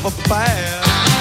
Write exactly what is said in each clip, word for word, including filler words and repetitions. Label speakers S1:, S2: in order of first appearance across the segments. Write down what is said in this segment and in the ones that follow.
S1: a bad,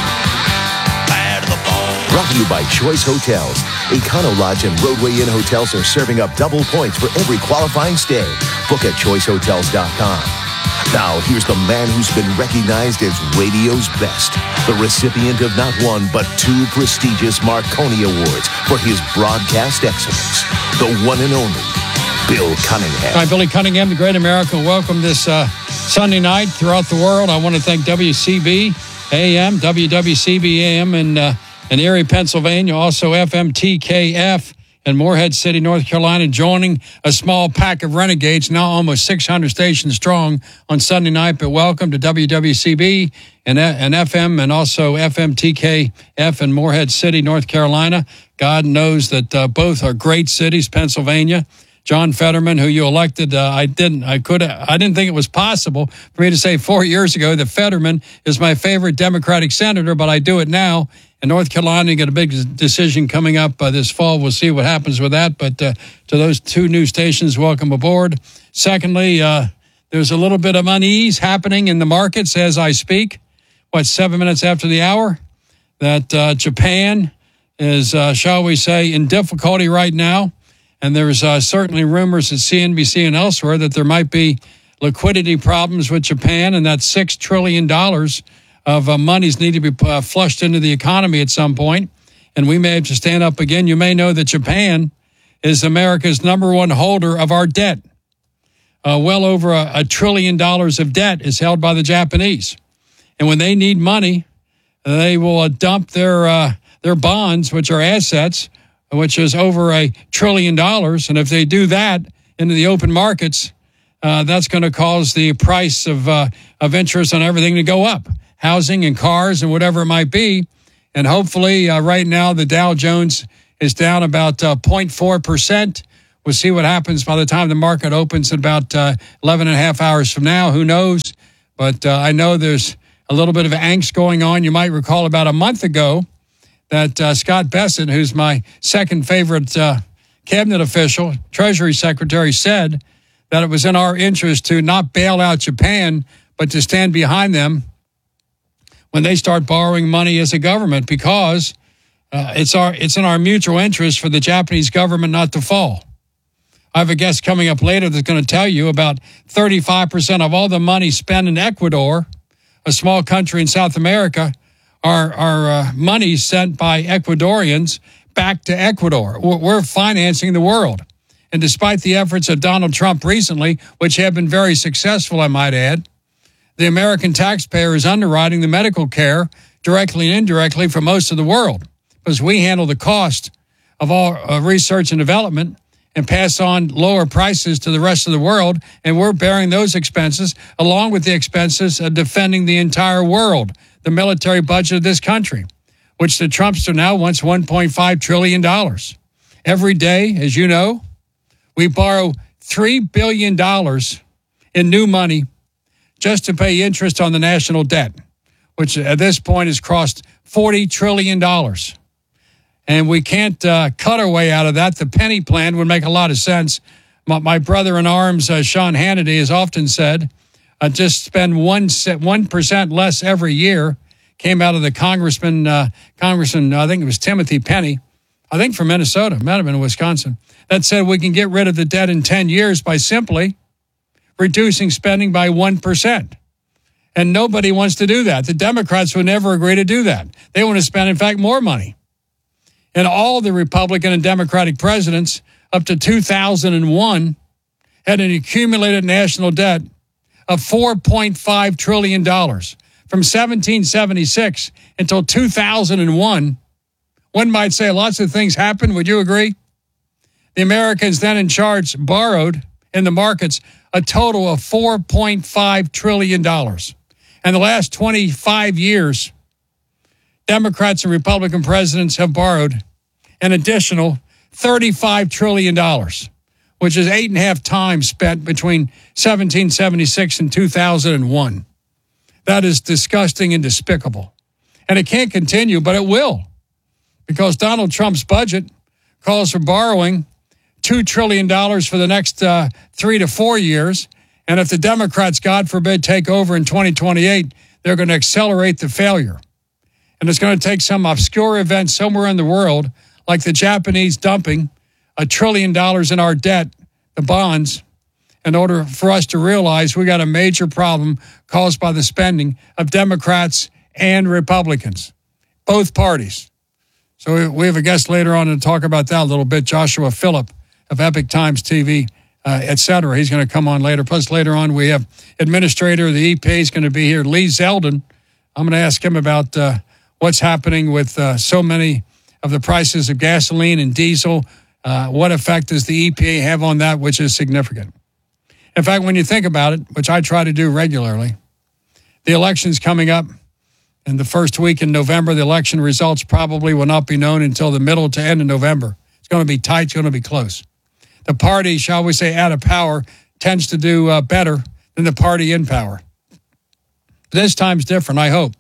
S1: bad to the bone.
S2: Brought to you by Choice Hotels. Econo Lodge and Roadway Inn hotels are serving up double points for every qualifying stay. Book at choice hotels dot com. Now, here's the man who's been recognized as radio's best, the recipient of not one, but two prestigious Marconi Awards for his broadcast excellence, the one and only Bill Cunningham.
S3: Hi, Billy Cunningham, the great American. Welcome this uh, Sunday night throughout the world. I want to thank W C B A M, W W C B A M in, uh, in Erie, Pennsylvania, also F M T K F in Morehead City, North Carolina, joining a small pack of renegades, now almost six hundred stations strong on Sunday night. But welcome to W W C B and, and F M and also F M T K F in Morehead City, North Carolina. God knows that uh, both are great cities, Pennsylvania. John Fetterman, who you elected, uh, I didn't, I could, I didn't think it was possible for me to say four years ago that Fetterman is my favorite Democratic senator, but I do it now. In North Carolina, you got a big decision coming up uh, this fall. We'll see what happens with that. But uh, to those two new stations, welcome aboard. Secondly, uh, there's a little bit of unease happening in the markets as I speak. What, seven minutes after the hour? That uh, Japan is, uh, shall we say, in difficulty right now. And there's uh, certainly rumors at C N B C and elsewhere that there might be liquidity problems with Japan, and that six trillion dollars of uh, monies need to be uh, flushed into the economy at some point. And we may have to stand up again. You may know that Japan is America's number one holder of our debt. Uh, well over a, a trillion dollars of debt is held by the Japanese. And when they need money, they will uh, dump their uh, their bonds, which are assets, which is over a trillion dollars. And if they do that into the open markets, uh, that's going to cause the price of uh, of interest on everything to go up, housing and cars and whatever it might be. And hopefully uh, right now the Dow Jones is down about uh, zero point four percent. We'll see what happens by the time the market opens in about uh, eleven and a half hours from now. Who knows? But uh, I know there's a little bit of angst going on. You might recall about a month ago that uh, Scott Bessent, who's my second favorite uh, cabinet official, Treasury Secretary, said that it was in our interest to not bail out Japan, but to stand behind them when they start borrowing money as a government, because uh, it's our it's in our mutual interest for the Japanese government not to fall. I have a guest coming up later that's going to tell you about thirty-five percent of all the money spent in Ecuador, a small country in South America, are, are uh, money sent by Ecuadorians back to Ecuador. We're financing the world. And despite the efforts of Donald Trump recently, which have been very successful, I might add, the American taxpayer is underwriting the medical care directly and indirectly for most of the world, because we handle the cost of all uh, research and development and pass on lower prices to the rest of the world, and we're bearing those expenses along with the expenses of defending the entire world, the military budget of this country, which the Trumpster now wants one point five trillion dollars. Every day, as you know, we borrow three billion dollars in new money just to pay interest on the national debt, which at this point has crossed forty trillion dollars. And we can't uh, cut our way out of that. The penny plan would make a lot of sense. My, my brother-in-arms, uh, Sean Hannity, has often said, uh, just spend one one percent less every year. Came out of the congressman, uh, Congressman, I think it was Timothy Penny, I think from Minnesota, might have been Wisconsin, that said we can get rid of the debt in ten years by simply reducing spending by one percent. And nobody wants to do that. The Democrats would never agree to do that. They want to spend, in fact, more money. And all the Republican and Democratic presidents up to two thousand one had an accumulated national debt of four point five trillion dollars. From seventeen seventy-six until two thousand one, one might say lots of things happened. Would you agree? The Americans then in charge borrowed in the markets a total of four point five trillion dollars. And the last twenty-five years, Democrats and Republican presidents have borrowed an additional thirty-five trillion dollars, which is eight and a half times spent between seventeen seventy-six and two thousand one. That is disgusting and despicable. And it can't continue, but it will, because Donald Trump's budget calls for borrowing two trillion dollars for the next uh, three to four years. And if the Democrats, God forbid, take over in twenty twenty-eight, they're going to accelerate the failure. And it's going to take some obscure event somewhere in the world, like the Japanese dumping a trillion dollars in our debt, the bonds, in order for us to realize we got a major problem caused by the spending of Democrats and Republicans, both parties. So we have a guest later on to talk about that a little bit, Joshua Phillip of Epic Times T V, uh, et cetera. He's going to come on later. Plus, later on, we have Administrator of the E P A is going to be here, Lee Zeldin. I'm going to ask him about uh, what's happening with uh, so many of the prices of gasoline and diesel. Uh, what effect does the E P A have on that, which is significant? In fact, when you think about it, which I try to do regularly, the election's coming up. In the first week in November, the election results probably will not be known until the middle to end of November. It's going to be tight. It's going to be close. The party, shall we say, out of power tends to do uh, better than the party in power. This time's different, I hope.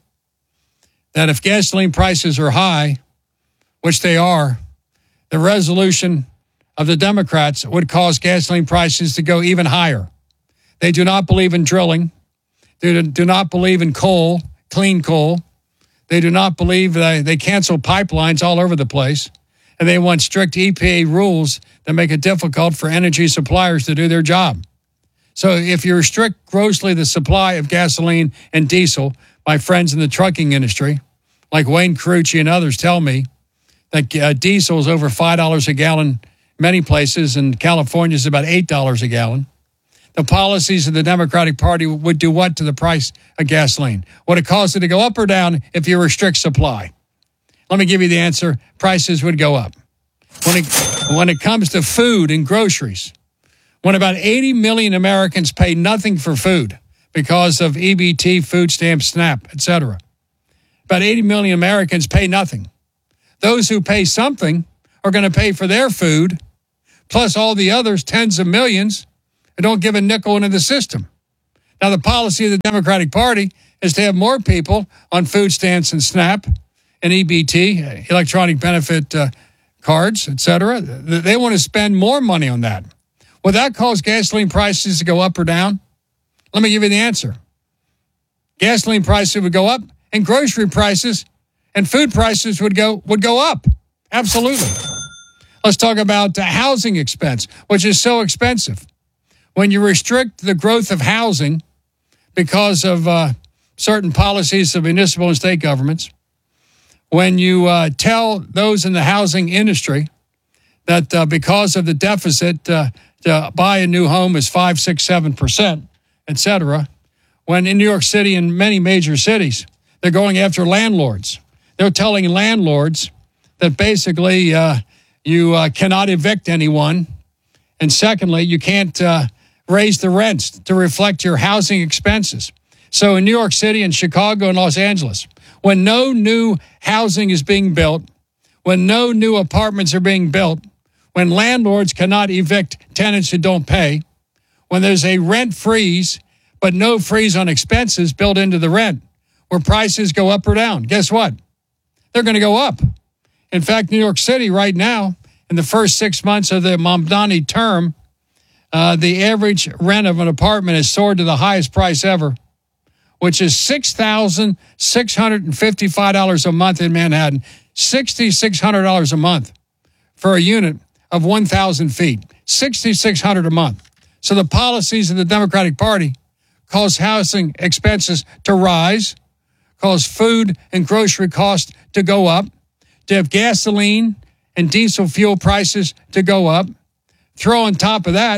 S3: That if gasoline prices are high, which they are, the resolution of the Democrats would cause gasoline prices to go even higher. They do not believe in drilling. They do not believe in coal, clean coal. They do not believe that they cancel pipelines all over the place. And they want strict E P A rules that make it difficult for energy suppliers to do their job. So if you restrict grossly the supply of gasoline and diesel, my friends in the trucking industry, like Wayne Carucci and others, tell me that uh, diesel is over five dollars a gallon many places, and California is about eight dollars a gallon. The policies of the Democratic Party would do what to the price of gasoline? Would it cause it to go up or down if you restrict supply? Let me give you the answer. Prices would go up. When it, when it comes to food and groceries, when about eighty million Americans pay nothing for food because of E B T, food stamps, SNAP, et cetera, about eighty million Americans pay nothing. Those who pay something are going to pay for their food, plus all the others, tens of millions, and don't give a nickel into the system. Now, the policy of the Democratic Party is to have more people on food stamps and SNAP and E B T, electronic benefit uh, cards, et cetera. They want to spend more money on that. Will that cause gasoline prices to go up or down? Let me give you the answer. Gasoline prices would go up, and grocery prices and food prices would go would go up. Absolutely. Let's talk about the housing expense, which is so expensive. When you restrict the growth of housing because of uh, certain policies of municipal and state governments, when you uh, tell those in the housing industry that uh, because of the deficit uh, to buy a new home is five, six, seven percent, et cetera, when in New York City and many major cities, they're going after landlords. They're telling landlords that basically uh, you uh, cannot evict anyone. And secondly, you can't uh, raise the rents to reflect your housing expenses. So in New York City and Chicago and Los Angeles, when no new housing is being built, when no new apartments are being built, when landlords cannot evict tenants who don't pay, when there's a rent freeze, but no freeze on expenses built into the rent, where prices go up or down, guess what? They're going to go up. In fact, New York City right now, in the first six months of the Mamdani term, uh, the average rent of an apartment has soared to the highest price ever, which is six thousand six hundred fifty-five dollars a month in Manhattan, six thousand six hundred dollars a month for a unit of one thousand feet, six thousand six hundred dollars a month. So the policies of the Democratic Party cause housing expenses to rise, cause food and grocery costs to go up, to have gasoline and diesel fuel prices to go up. Throw on top of that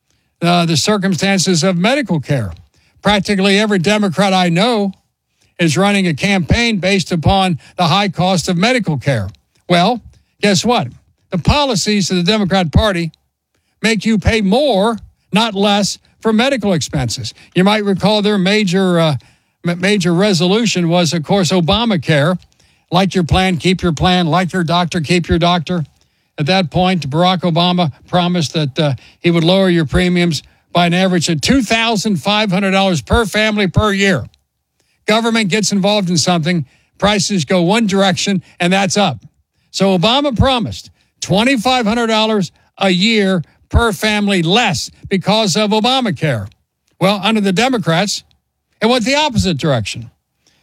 S3: uh, the circumstances of medical care. Practically every Democrat I know is running a campaign based upon the high cost of medical care. Well, guess what? The policies of the Democrat Party make you pay more, not less, for medical expenses. You might recall their major uh, major resolution was, of course, Obamacare. Like your plan, keep your plan. Like your doctor, keep your doctor. At that point, Barack Obama promised that uh, he would lower your premiums by an average of two thousand five hundred dollars per family per year. Government gets involved in something, prices go one direction, and that's up. So Obama promised two thousand five hundred dollars a year per family less because of Obamacare. Well, under the Democrats, it went the opposite direction.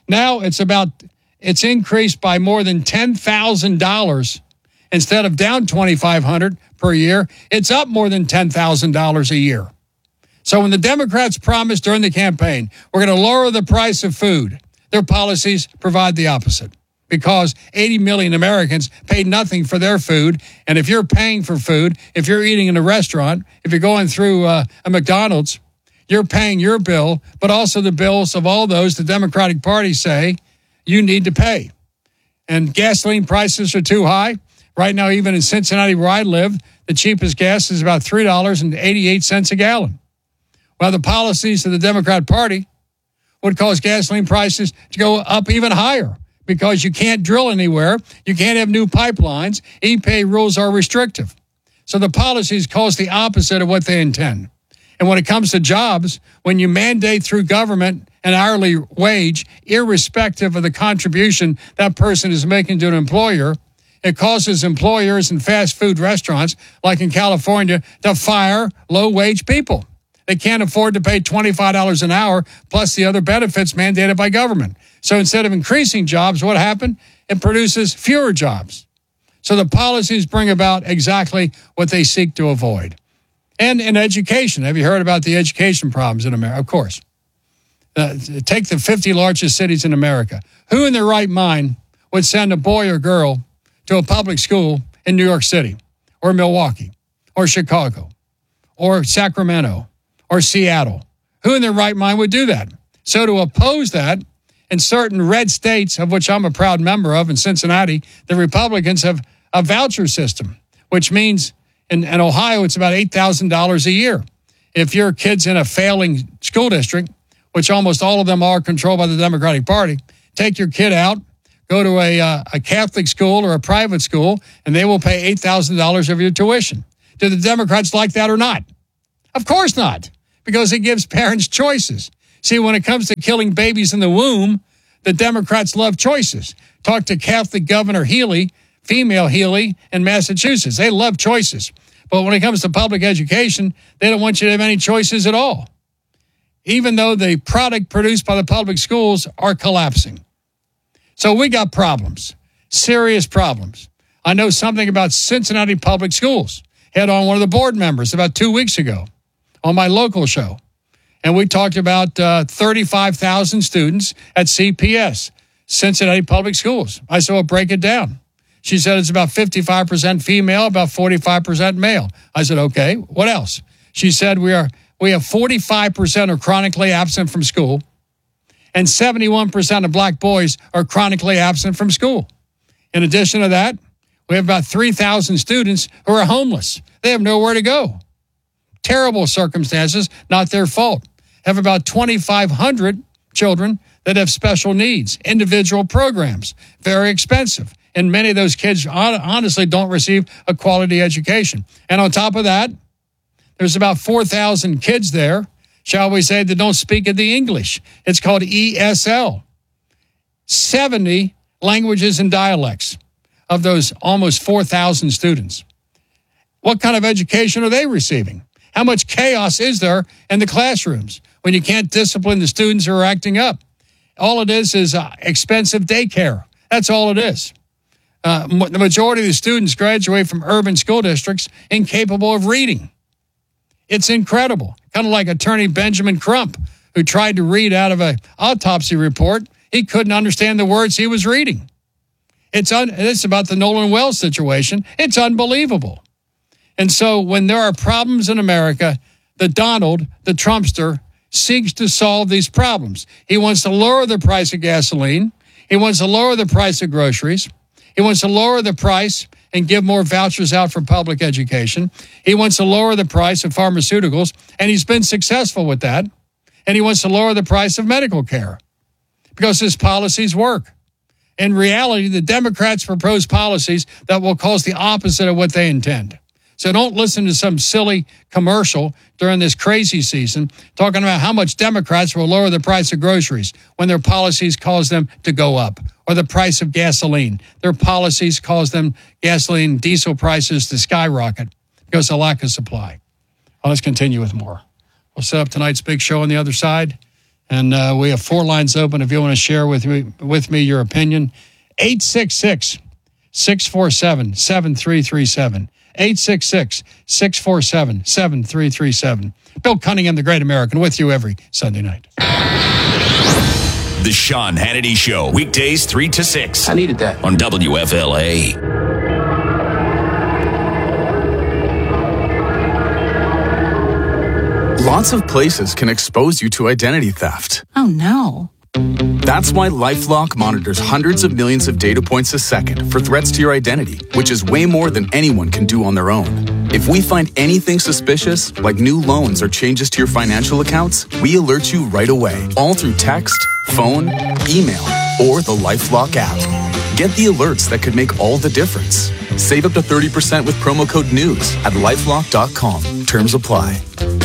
S3: Now it's about, it's increased by more than ten thousand dollars. Instead of down twenty-five hundred dollars per year, it's up more than ten thousand dollars a year. So when the Democrats promised during the campaign, we're going to lower the price of food, their policies provide the opposite, because eighty million Americans paid nothing for their food. And if you're paying for food, if you're eating in a restaurant, if you're going through uh, a McDonald's, you're paying your bill, but also the bills of all those the Democratic Party say you need to pay. And gasoline prices are too high. Right now, even in Cincinnati, where I live, the cheapest gas is about three dollars and eighty-eight cents a gallon. Well, the policies of the Democrat Party would cause gasoline prices to go up even higher because you can't drill anywhere. You can't have new pipelines. E P A rules are restrictive. So the policies cause the opposite of what they intend. And when it comes to jobs, when you mandate through government an hourly wage, irrespective of the contribution that person is making to an employer, it causes employers in fast food restaurants, like in California, to fire low-wage people. They can't afford to pay twenty-five dollars an hour plus the other benefits mandated by government. So instead of increasing jobs, what happened? It produces fewer jobs. So the policies bring about exactly what they seek to avoid. And in education, have you heard about the education problems in America? Of course. Uh, take the fifty largest cities in America. Who in their right mind would send a boy or girl to a public school in New York City or Milwaukee or Chicago or Sacramento or Seattle? Who in their right mind would do that? So to oppose that, in certain red states, of which I'm a proud member of, in Cincinnati, the Republicans have a voucher system, which means in, in Ohio, it's about eight thousand dollars a year. If your kid's in a failing school district, which almost all of them are controlled by the Democratic Party, take your kid out, go to a, uh, a Catholic school or a private school, and they will pay eight thousand dollars of your tuition. Do the Democrats like that or not? Of course not, because it gives parents choices. See, when it comes to killing babies in the womb, the Democrats love choices. Talk to Catholic Governor Healy, female Healy, in Massachusetts. They love choices. But when it comes to public education, they don't want you to have any choices at all, even though the product produced by the public schools are collapsing. So we got problems, serious problems. I know something about Cincinnati Public Schools. Had on one of the board members about two weeks ago on my local show. And we talked about uh, thirty-five thousand students at C P S, Cincinnati Public Schools. I said, well, break it down. She said it's about fifty-five percent female, about forty-five percent male. I said, okay, what else? She said we are we have forty-five percent are chronically absent from school, and seventy-one percent of black boys are chronically absent from school. In addition to that, we have about three thousand students who are homeless. They have nowhere to go. Terrible circumstances, not their fault. Have about twenty-five hundred children that have special needs, individual programs, very expensive. And many of those kids honestly don't receive a quality education. And on top of that, there's about four thousand kids there, shall we say, that don't speak the English. It's called E S L. seventy languages and dialects of those almost four thousand students. What kind of education are they receiving? How much chaos is there in the classrooms when you can't discipline the students who are acting up? All it is is uh, expensive daycare. That's all it is. Uh, the majority of the students graduate from urban school districts incapable of reading. It's incredible. Kind of like Attorney Benjamin Crump, who tried to read out of an autopsy report. He couldn't understand the words he was reading. It's, un- it's about the Nolan Wells situation. It's unbelievable. And so when there are problems in America, the Donald, the Trumpster, seeks to solve these problems. He wants to lower the price of gasoline. He wants to lower the price of groceries. He wants to lower the price and give more vouchers out for public education. He wants to lower the price of pharmaceuticals, and he's been successful with that. And he wants to lower the price of medical care because his policies work. In reality, the Democrats propose policies that will cause the opposite of what they intend. So don't listen to some silly commercial during this crazy season talking about how much Democrats will lower the price of groceries when their policies cause them to go up, or the price of gasoline. Their policies cause them gasoline and diesel prices to skyrocket because of lack of supply. Well, let's continue with more. We'll set up tonight's big show on the other side. And uh, we have four lines open if you want to share with me, with me your opinion. eight six six, six four seven, seven three three seven. eight six six, six four seven, seven three three seven. Bill Cunningham, the Great American, with you every Sunday night.
S1: The Sean Hannity Show, weekdays three to six.
S4: I needed that.
S1: On W F L A.
S5: Lots of places can expose you to identity theft.
S6: Oh, no.
S5: That's why LifeLock monitors hundreds of millions of data points a second for threats to your identity, which is way more than anyone can do on their own. If we find anything suspicious, like new loans or changes to your financial accounts, we alert you right away, all through text, phone, email, or the LifeLock app. Get the alerts that could make all the difference. Save up to thirty percent with promo code NEWS at lifelock dot com. Terms apply.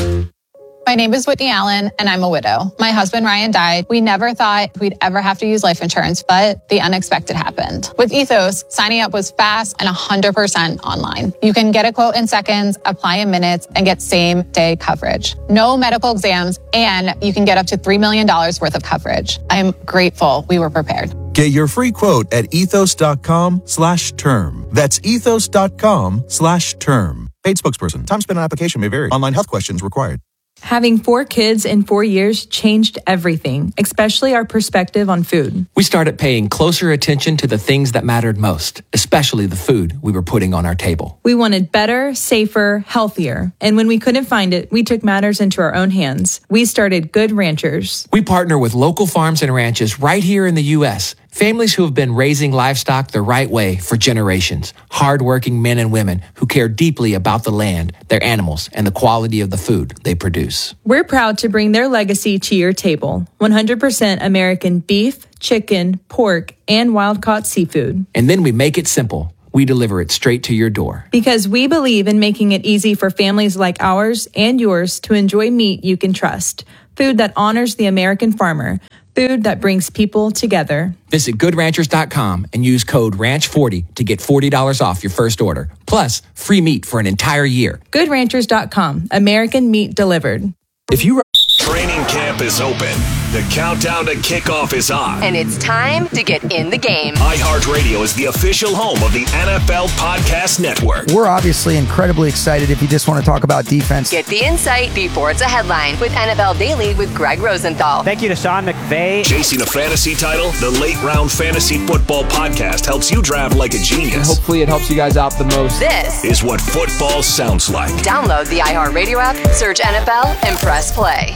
S7: My name is Whitney Allen, and I'm a widow. My husband, Ryan, died. We never thought we'd ever have to use life insurance, but the unexpected happened. With Ethos, signing up was fast and one hundred percent online. You can get a quote in seconds, apply in minutes, and get same-day coverage. No medical exams, and you can get up to three million dollars worth of coverage. I'm grateful we were prepared.
S8: Get your free quote at ethos.com slash term. That's ethos.com slash term. Paid spokesperson. Time spent on application may vary. Online health questions required.
S9: Having four kids in four years changed everything, especially our perspective on food.
S4: We started paying closer attention to the things that mattered most, especially the food we were putting on our table.
S9: We wanted better, safer, healthier. And when we couldn't find it, we took matters into our own hands. We started Good Ranchers.
S4: We partner with local farms and ranches right here in the U S, families who have been raising livestock the right way for generations. Hardworking men and women who care deeply about the land, their animals, and the quality of the food they produce.
S9: We're proud to bring their legacy to your table. one hundred percent American beef, chicken, pork, and wild-caught seafood.
S4: And then we make it simple. We deliver it straight to your door.
S9: Because we believe in making it easy for families like ours and yours to enjoy meat you can trust. Food that honors the American farmer. Food that brings people together.
S4: Visit good ranchers dot com and use code ranch forty to get forty dollars off your first order. Plus, free meat for an entire year.
S9: good ranchers dot com. American meat delivered.
S5: If you
S1: Training camp is open. The countdown to kickoff is on.
S10: And it's time to get in the game.
S1: iHeartRadio is the official home of the N F L Podcast Network.
S11: We're obviously incredibly excited if you just want to talk about defense.
S10: Get the insight before it's a headline with N F L Daily with Greg Rosenthal.
S12: Thank you to Sean McVay.
S1: Chasing a fantasy title, the Late Round Fantasy Football Podcast helps you draft like a genius.
S12: And hopefully it helps you guys out the most.
S10: This
S1: is what football sounds like.
S10: Download the iHeartRadio app, search N F L, and press play.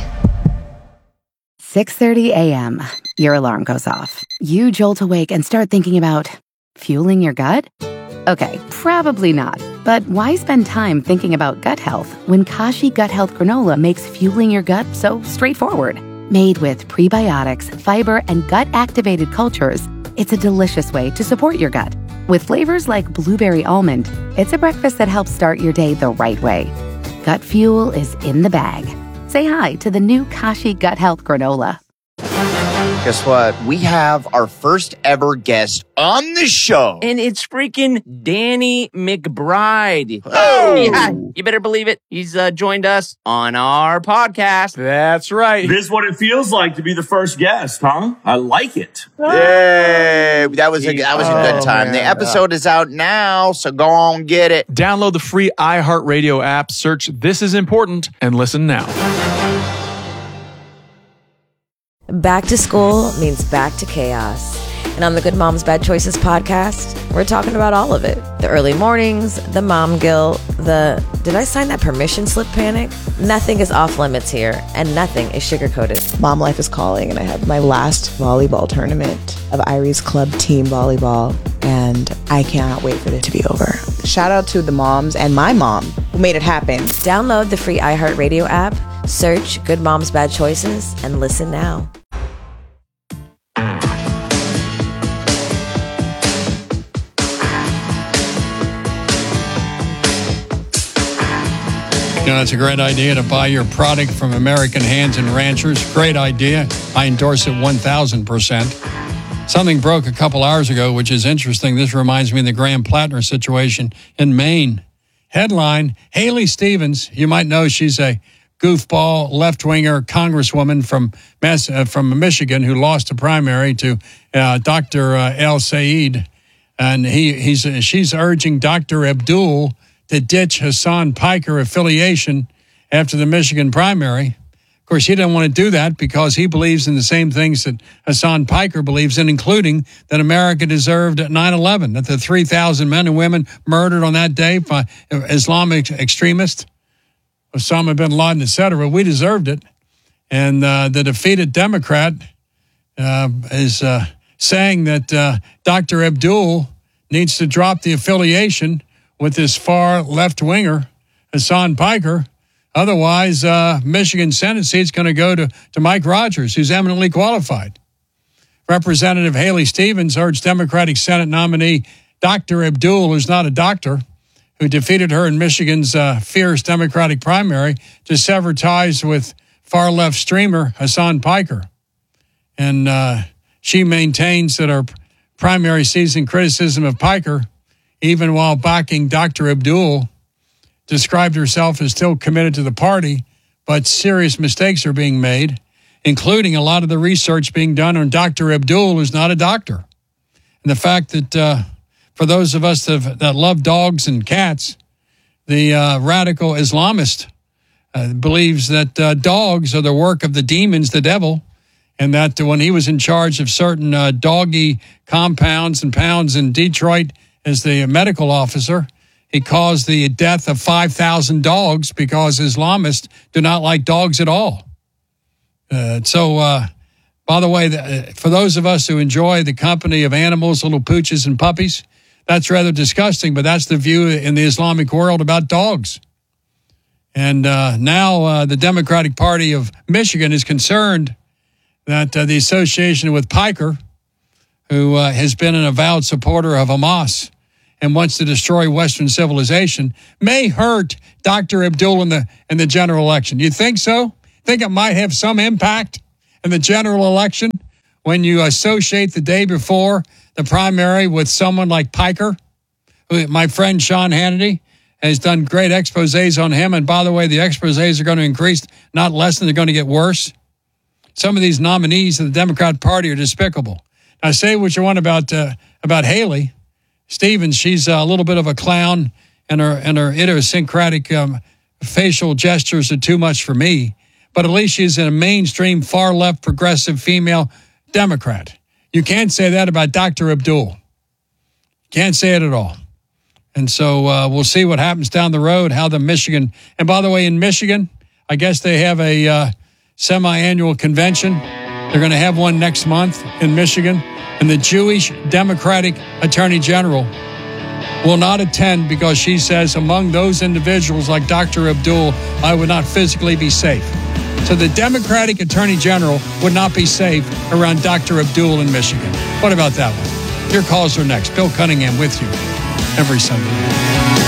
S13: six thirty a.m. Your alarm goes off. You jolt awake and start thinking about fueling your gut? Okay, probably not. But why spend time thinking about gut health when Kashi Gut Health Granola makes fueling your gut so straightforward? Made with prebiotics, fiber, and gut-activated cultures, it's a delicious way to support your gut. With flavors like blueberry almond, it's a breakfast that helps start your day the right way. Gut fuel is in the bag. Say hi to the new Kashi Gut Health Granola.
S14: Guess what? We have our first ever guest on the show.
S15: And it's freaking Danny McBride.
S14: Oh!
S15: Yeah, you better believe it. He's uh, joined us on our podcast.
S16: That's right.
S17: This is what it feels like to be the first guest, huh? I like it.
S14: Yay! That was a, that was a good time.
S16: Oh,
S14: the episode is out now, so go on, get it.
S16: Download the free iHeartRadio app, search This Is Important, and listen now.
S18: Back to school means back to chaos. And on the Good Moms Bad Choices podcast, we're talking about all of it. The early mornings, the mom guilt, the did I sign that permission slip panic? Nothing is off limits here, and nothing is sugar-coated.
S19: Mom life is calling, and I have my last volleyball tournament of Irie's club team volleyball, and I cannot wait for it to be over. Shout out to the moms and my mom who made it happen.
S18: Download the free iHeartRadio app, search Good Moms Bad Choices, and listen now.
S3: You know, it's a great idea to buy your product from American Hands and Ranchers. Great idea. I endorse it one thousand percent. Something broke a couple hours ago, which is interesting. This reminds me of the Graham Plattner situation in Maine. Headline, Haley Stevens, you might know she's a goofball left-winger congresswoman from Mass, uh, from Michigan who lost the primary to uh, Doctor Uh, El Sayed. And he he's uh, she's urging Doctor Abdul to ditch Hassan Piker affiliation after the Michigan primary. Of course, he didn't want to do that because he believes in the same things that Hassan Piker believes in, including that America deserved nine eleven, that the three thousand men and women murdered on that day by Islamic extremists, Osama bin Laden, et cetera, we deserved it. And uh, the defeated Democrat uh, is uh, saying that uh, Doctor Abdul needs to drop the affiliation with this far left-winger, Hassan Piker. Otherwise, uh, Michigan Senate seat's going to go to, to Mike Rogers, who's eminently qualified. Representative Haley Stevens urged Democratic Senate nominee Doctor Abdul, who's not a doctor, who defeated her in Michigan's uh, fierce Democratic primary, to sever ties with far-left streamer Hassan Piker. And uh, she maintains that her primary season criticism of Piker, even while backing Doctor Abdul, described herself as still committed to the party, but serious mistakes are being made, including a lot of the research being done on Doctor Abdul, who's not a doctor. And the fact that uh, for those of us that, that love dogs and cats, the uh, radical Islamist uh, believes that uh, dogs are the work of the demons, the devil, and that when he was in charge of certain uh, doggy compounds and pounds in Detroit as the medical officer, he caused the death of five thousand dogs because Islamists do not like dogs at all. Uh, so, uh, by the way, the, for those of us who enjoy the company of animals, little pooches and puppies, that's rather disgusting, but that's the view in the Islamic world about dogs. And uh, now uh, the Democratic Party of Michigan is concerned that uh, the association with Piker, who uh, has been an avowed supporter of Hamas and wants to destroy Western civilization, may hurt Doctor Abdul in the in the general election. You think so? Think it might have some impact in the general election when you associate the day before the primary with someone like Piker, who my friend Sean Hannity has done great exposés on him. And by the way, the exposés are going to increase, not less than they're going to get worse. Some of these nominees of the Democrat Party are despicable. Now, say what you want about uh, about Haley Stevens. She's a little bit of a clown, and her and her idiosyncratic um, facial gestures are too much for me. But at least she's a mainstream, far-left, progressive female Democrat. You can't say that about Doctor Abdul. Can't say it at all. And so uh, we'll see what happens down the road, how the Michigan... And by the way, in Michigan, I guess they have a uh, semi-annual convention. They're going to have one next month in Michigan. And the Jewish Democratic Attorney General will not attend because she says among those individuals like Doctor Abdul, I would not physically be safe. So the Democratic Attorney General would not be safe around Doctor Abdul in Michigan. What about that one? Your calls are next. Bill Cunningham with you every Sunday.